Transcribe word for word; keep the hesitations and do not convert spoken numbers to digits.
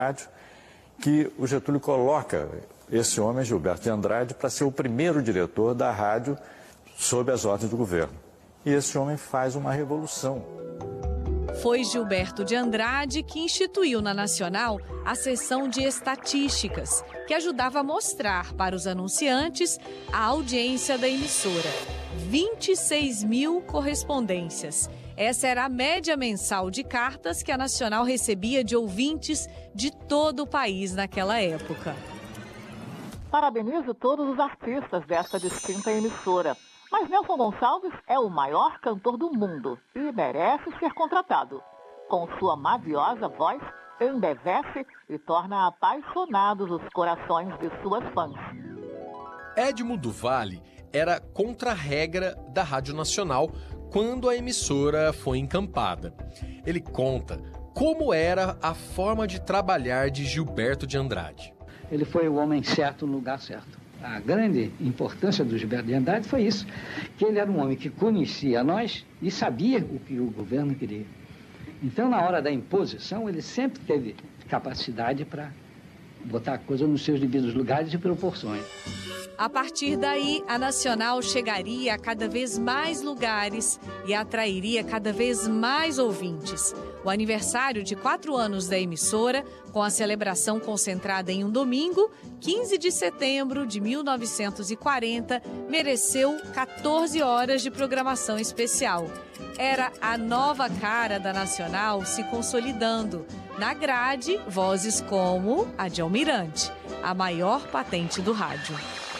rádio, que o Getúlio coloca esse homem, Gilberto de Andrade, para ser o primeiro diretor da rádio sob as ordens do governo. E esse homem faz uma revolução. Foi Gilberto de Andrade que instituiu na Nacional a seção de estatísticas, que ajudava a mostrar para os anunciantes a audiência da emissora. vinte e seis mil correspondências. Essa era a média mensal de cartas que a Nacional recebia de ouvintes de todo o país naquela época. Parabenizo todos os artistas desta distinta emissora. Mas Nelson Gonçalves é o maior cantor do mundo e merece ser contratado. Com sua maviosa voz, embevece e torna apaixonados os corações de suas fãs. Edmo do Vale era contra-regra da Rádio Nacional quando a emissora foi encampada. Ele conta como era a forma de trabalhar de Gilberto de Andrade. Ele foi o homem certo no lugar certo. A grande importância do Gilberto de Andrade foi isso, que ele era um homem que conhecia nós e sabia o que o governo queria. Então, na hora da imposição, ele sempre teve capacidade para botar a coisa nos seus devidos lugares e proporções. A partir daí, a Nacional chegaria a cada vez mais lugares e atrairia cada vez mais ouvintes. O aniversário de quatro anos da emissora, com a celebração concentrada em um domingo, quinze de setembro de mil novecentos e quarenta, mereceu quatorze horas de programação especial. Era a nova cara da Nacional se consolidando. Na grade, vozes como a de Almirante, a maior patente do rádio.